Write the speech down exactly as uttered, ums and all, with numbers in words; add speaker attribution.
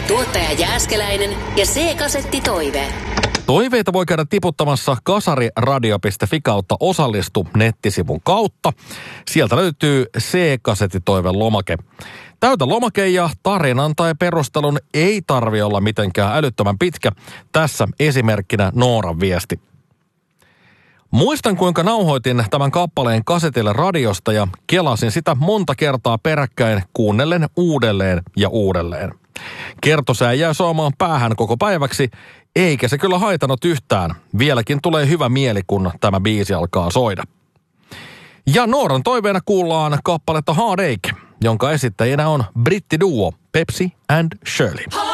Speaker 1: Tuottaja Jääskeläinen ja C-kasettitoive.
Speaker 2: Toiveita voi käydä tiputtamassa kasariradio piste fi kautta osallistu nettisivun kautta. Sieltä löytyy C-kasettitoiven lomake. Täytä lomake ja tarinan tai perustelun ei tarvi olla mitenkään älyttömän pitkä. Tässä esimerkkinä Nooran viesti. Muistan, kuinka nauhoitin tämän kappaleen kasetille radiosta ja kelasin sitä monta kertaa peräkkäin kuunnellen uudelleen ja uudelleen. Kertosää jää soimaan päähän koko päiväksi, eikä se kyllä haitanut yhtään. Vieläkin tulee hyvä mieli, kun tämä biisi alkaa soida. Ja Nooran toiveena kuullaan kappaletta Heartache, jonka esittäjänä on brittiduo Pepsi and Shirley.